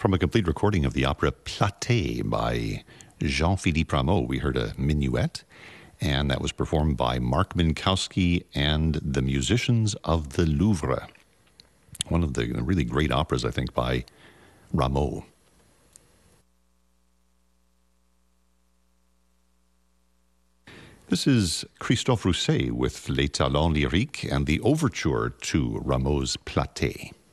From a complete recording of the opera Platée by Jean-Philippe Rameau, we heard a minuet, and that was performed by Mark Minkowski and the Musicians of the Louvre. One of the really great operas, I think, by Rameau. This is Christophe Rousset with Les Talents Lyriques and the overture to Rameau's Platée.